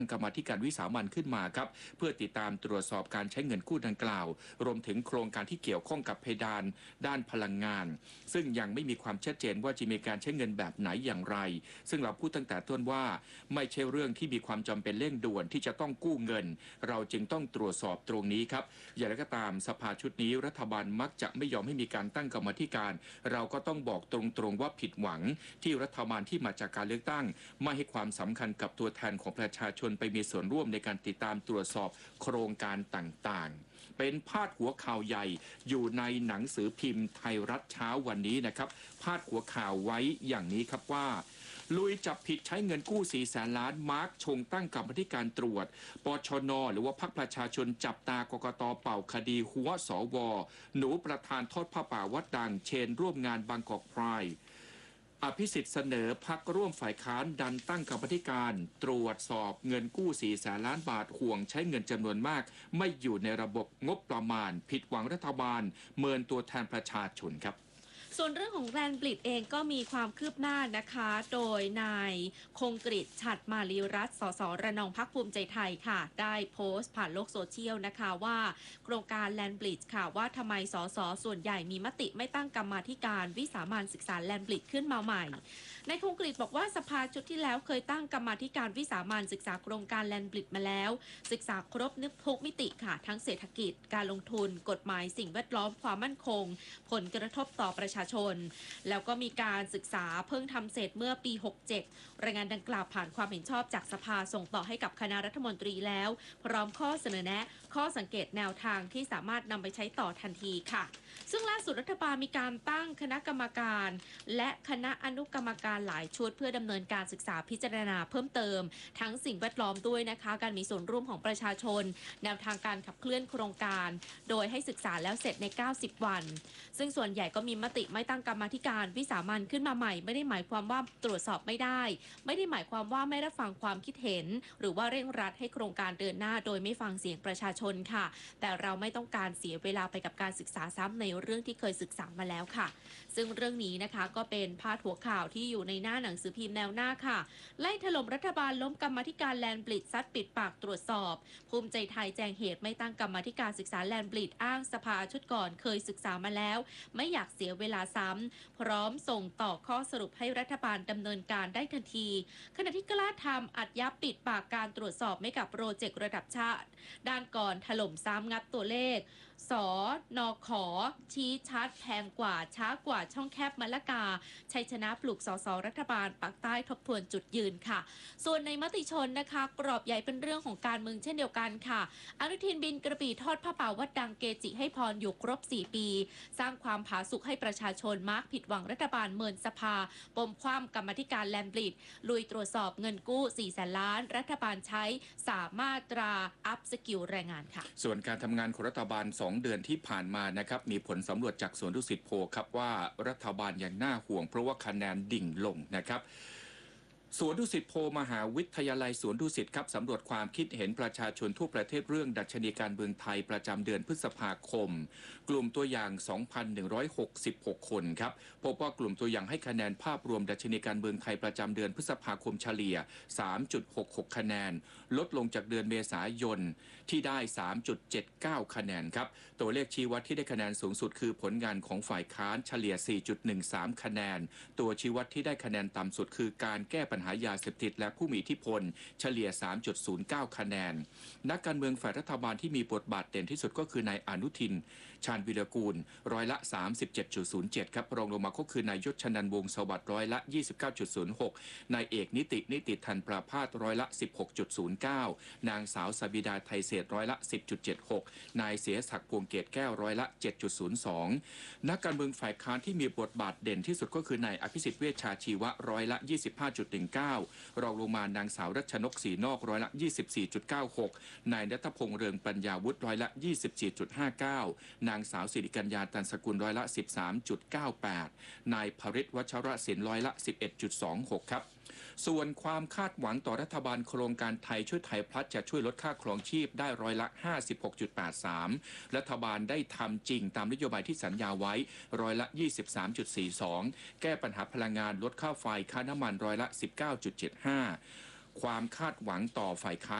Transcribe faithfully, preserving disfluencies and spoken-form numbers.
กรรมาธิการวิสามัญขึ้นมาครับเพื่อติดตามตรวจสอบการใช้เงินกู้ดังกล่าวรวมถึงโครงการที่เกี่ยวข้องกับเพดานด้านพลังงานซึ่งยังไม่มีความชัดเจนว่าจะมีการใช้เงินแบบไหนอย่างไรซึ่งเราพูดตั้งแต่ต้นว่าไม่ใช่เรื่องที่มีความจำเป็นเร่งด่วนที่จะต้องกู้เงินเราจึงต้องตรวจสอบตรงนี้ครับอย่างไรก็ตามสภาชุดนี้รัฐบาลมักจะไม่ยอมให้มีการตั้งกรรมาธิการเราก็ต้องบอกตรงๆว่าผิดหวังที่รัฐบาลที่มาจากการเลือกตั้งไม่ให้ความสำคัญกับตัวแทนของประชาชนไปมีส่วนร่วมในการติดตามตรวจสอบโครงการต่างๆเป็นพาดหัวข่าวใหญ่อยู่ในหนังสือพิมพ์ไทยรัฐเช้าวันนี้นะครับพาดหัวข่าวไว้อย่างนี้ครับว่าลุยจับผิดใช้เงินกู้สี่แสนล้านมาร์กชงตั้งกรรมาธิการตรวจปชนหรือว่าพรรคประชาชนจับตากกตเป่าคดีหัวสวหนูประธานทอดผ้าป่าวัดดังเชนร่วมงานบางกอกไพร์อภิสิทธิ์เสนอพรรคร่วมฝ่ายค้านดันตั้งกรรมาธิการตรวจสอบเงินกู้สี่แสนล้านบาทห่วงใช้เงินจำนวนมากไม่อยู่ในระบบงบประมาณผิดหวังรัฐบาลเมินตัวแทนประชาชนครับส่วนเรื่องของแลนบลิดเองก็มีความคืบหน้านะคะโดยนายคงกฤษฉัตรมาลีรัตน์สสระนองพรรคภูมิใจไทยค่ะได้โพสต์ผ่านโลกโซเชียลนะคะว่าโครงการแลนบลิดค่ะว่าทำไมสสส่วนใหญ่มีมติไม่ตั้งกรรมาธิการวิสามัญศึกษาแลนบลิดขึ้นมาใหม่นายคงกฤษบอกว่าสภาชุดที่แล้วเคยตั้งกรรมาธิการวิสามัญศึกษาโครงการแลนบลิดมาแล้วศึกษาครบทุกมิติค่ะทั้งเศรษฐกิจการลงทุนกฎหมายสิ่งแวดล้อมความมั่นคงผลกระทบต่อประชาชนแล้วก็มีการศึกษาเพิ่งทำเสร็จเมื่อปีหกเจ็ดรายงานดังกล่าวผ่านความเห็นชอบจากสภาส่งต่อให้กับคณะรัฐมนตรีแล้วพร้อมข้อเสนอแนะข้อสังเกตแนวทางที่สามารถนำไปใช้ต่อทันทีค่ะซึ่งล่าสุดรัฐบาลมีการตั้งคณะกรรมการและคณะอนุกรรมการหลายชุดเพื่อดำเนินการศึกษาพิจารณาเพิ่มเติมทั้งสิ่งแวดล้อมด้วยนะคะการมีส่วนร่วมของประชาชนแนวทางการขับเคลื่อนโครงการโดยให้ศึกษาแล้วเสร็จในเก้าสิบวันซึ่งส่วนใหญ่ก็มีมติไม่ตั้งกรรมาธิการวิสามัญขึ้นมาใหม่ไม่ได้หมายความว่าตรวจสอบไม่ได้ไม่ได้หมายความว่าไม่รับฟังความคิดเห็นหรือว่าเร่งรัดให้โครงการเดินหน้าโดยไม่ฟังเสียงประชาชนค่ะแต่เราไม่ต้องการเสียเวลาไปกับการศึกษาซ้ำในเรื่องที่เคยศึกษามาแล้วค่ะซึ่งเรื่องนี้นะคะก็เป็นพาดหัวข่าวที่อยู่ในหน้าหนังสือพิมพ์แนวหน้าค่ะไล่ถล่มรัฐบาลล้มกรรมาธิการแลนบลิดซัดปิดปากตรวจสอบภูมิใจไทยแจ้งเหตุไม่ตั้งกรรมาธิการศึกษาแลนบลิดอ้างสภาชุดก่อนเคยศึกษามาแล้วไม่อยากเสียเวลาซ้ำพร้อมส่งต่อข้อสรุปให้รัฐบาลดำเนินการได้ทันทีขณะที่กล้าทำอัดยับปิดปากการตรวจสอบไม่กับโปรเจกต์ระดับชาติด้านก่อนถล่มซ้ำงัดตัวเลขสนขชี้ชัดแพงกว่าช้ากว่าช่องแคบมะละกาชัยชนะปลุกสสรัฐบาลปากใต้ทบทวนจุดยืนค่ะส่วนในมติชนนะคะกรอบใหญ่เป็นเรื่องของการเมืองเช่นเดียวกันค่ะอนุทินบินกระบี่ทอดผ้าป่าวัดดังเกจิให้พรอยู่ครบสี่ปีสร้างความผาสุกให้ประชาชนมาร์กผิดหวังรัฐบาลเมินสภาปมคว่ำกรรมธิการแลนบลิดลุยตรวจสอบเงินกู้สี่แสนล้านรัฐบาลใช้สามารถตราอัพสกิลแรงงานค่ะส่วนการทำงานของรัฐบาลสองเดือนที่ผ่านมานะครับมีผลสำรวจจากสวนดุสิตโพลครับว่ารัฐบาลยังน่าห่วงเพราะว่าคะแนนดิ่งลงนะครับสวนดุสิตโพลมหาวิทยาลัยสวนดุสิตครับสำรวจความคิดเห็นประชาชนทั่วประเทศเรื่องดัชนีการเมืองไทยประจำเดือนพฤษภาคมกลุ่มตัวอย่าง สองพันหนึ่งร้อยหกสิบหก คนครับพบว่ากลุ่มตัวอย่างให้คะแนนภาพรวมดัชนีการเมืองไทยประจำเดือนพฤษภาคมเฉลี่ย สามจุดหกหก คะแนนลดลงจากเดือนเมษายนที่ได้ สามจุดเจ็ดเก้า คะแนนครับตัวเลขชี้วัดที่ได้คะแนนสูงสุดคือผลงานของฝ่ายค้านเฉลี่ย สี่จุดหนึ่งสาม คะแนนตัวชี้วัดที่ได้คะแนนต่ำสุดคือการแก้ปัญหายาเสพติดและผู้มีอิทธิพลเฉลี่ย สามจุดศูนย์เก้า คะแนนนักการเมืองฝ่ายรัฐบาลที่มีบทบาทเด่นที่สุดก็คือนายอนุทินชาญวิรากูลร้อยละ สามสิบเจ็ดจุดศูนย์เจ็ด ครับรองลงมาก็คือนายยศชนันท์วงศ์สวัสดิ์ร้อยละ ยี่สิบเก้าจุดศูนย์หก นายเอกนิตินิติธันประภาสร้อยละ สิบหกจุดศูนย์เก้า นางสาวสบิดาไทยเศรษฐ์ร้อยละ สิบจุดเจ็ดหก นายเสียศักดิ์พวงเกตแก้วร้อยละ เจ็ดจุดศูนย์สอง นักการเมืองฝ่ายค้านที่มีบทบาทเด่นที่สุดก็คือนายอภิสิทธิ์เวชชาชีวะร้อยละ ยี่สิบห้าจุดหนึ่งเก้า รองลงมานางสาวรัชนกศรีนอกร้อยละ ยี่สิบสี่จุดเก้าหก นายณัฐพงษ์เรืองปัญญาวุฒิร้อยละ ยี่สิบสี่จุดห้าเก้า นางสาวสิริกัญญาตันสกุลร้อยละ สิบสามจุดเก้าแปด นายภริษฐ์วัชรศิลป์ร้อยละ สิบเอ็ดจุดสองหก ครับส่วนความคาดหวังต่อรัฐบาลโครงการไทยช่วยไทยพลัดจะช่วยลดค่าครองชีพได้ร้อยละ ห้าสิบหกจุดแปดสาม รัฐบาลได้ทำจริงตามนโยบายที่สัญญาไว้ร้อยละ ยี่สิบสามจุดสี่สอง แก้ปัญหาพลังงานลดค่าไฟค่าน้ำมันร้อยละ สิบเก้าจุดเจ็ดห้าความคาดหวังต่อฝ่ายค้าน